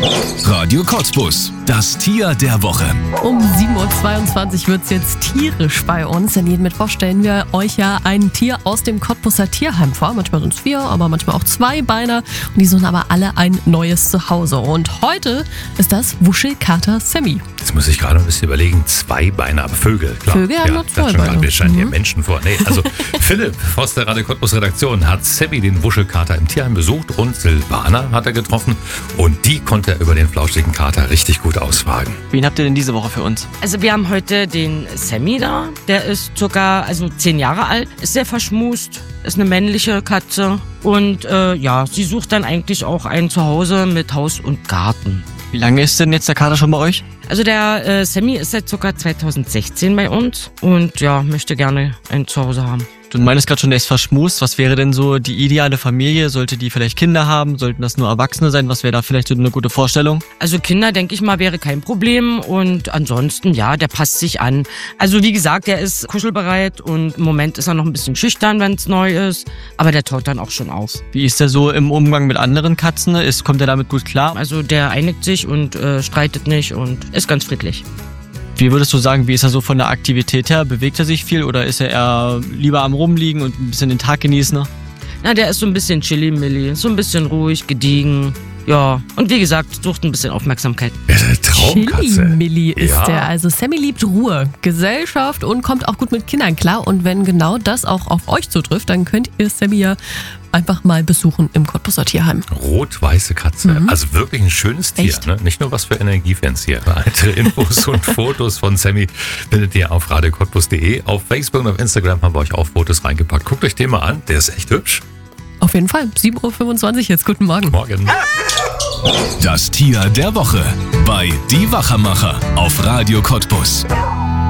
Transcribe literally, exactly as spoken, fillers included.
Radio Cottbus, das Tier der Woche. Um sieben Uhr zweiundzwanzig wird es jetzt tierisch bei uns, denn jeden Mittwoch stellen wir euch ja ein Tier aus dem Cottbuser Tierheim vor. Manchmal sind es vier, aber manchmal auch zwei Beiner. Und die suchen aber alle ein neues Zuhause. Und heute ist das Wuschelkater Sammy. Jetzt muss ich gerade ein bisschen überlegen, zwei Beine, aber Vögel, klar. Vögel haben ja, nur zwei schon Beine. Wir scheinen hier Mhm. Menschen vor. Nee, also Philipp aus der Radio Cottbus Redaktion hat Sammy, den Wuschelkater, im Tierheim besucht und Silvana hat er getroffen. Und die konnte er über den flauschigen Kater richtig gut ausfragen. Wen habt ihr denn diese Woche für uns? Also wir haben heute den Sammy da, der ist circa also zehn Jahre alt, ist sehr verschmust, ist eine männliche Katze und äh, ja, sie sucht dann eigentlich auch ein Zuhause mit Haus und Garten. Wie lange ist denn jetzt der Kater schon bei euch? Also der äh, Sammy ist seit circa zweitausendsechzehn bei uns und ja, möchte gerne ein Zuhause haben. Du meinst gerade schon, der ist verschmust. Was wäre denn so die ideale Familie? Sollte die vielleicht Kinder haben? Sollten das nur Erwachsene sein? Was wäre da vielleicht so eine gute Vorstellung? Also Kinder, denke ich mal, wäre kein Problem und ansonsten, ja, der passt sich an. Also wie gesagt, der ist kuschelbereit und im Moment ist er noch ein bisschen schüchtern, wenn es neu ist, aber der taut dann auch schon auf. Wie ist der so im Umgang mit anderen Katzen? Ist, kommt er damit gut klar? Also der einigt sich und äh, streitet nicht und ist ganz friedlich. Wie würdest du sagen, wie ist er so von der Aktivität her? Bewegt er sich viel oder ist er eher lieber am Rumliegen und ein bisschen den Tag genießen? Na, der ist so ein bisschen chilly-milli, so ein bisschen ruhig, gediegen. Ja, und wie gesagt, sucht ein bisschen Aufmerksamkeit. Ja, eine Traumkatze. Chili-Milli ist Ja. der. Also Sammy liebt Ruhe, Gesellschaft und kommt auch gut mit Kindern klar. Und wenn genau das auch auf euch zutrifft, dann könnt ihr Sammy ja einfach mal besuchen im Cottbuser Tierheim. Rot-weiße Katze. Mhm. Also wirklich ein schönes Tier. Echt? Ne? Nicht nur was für Energiefans hier. Weitere Infos und Fotos von Sammy findet ihr auf radio cottbus punkt de. Auf Facebook und auf Instagram haben wir euch auch Fotos reingepackt. Guckt euch den mal an, der ist echt hübsch. Auf jeden Fall. sieben Uhr fünfundzwanzig jetzt. Guten Morgen. Morgen. Das Tier der Woche bei Die Wachermacher auf Radio Cottbus.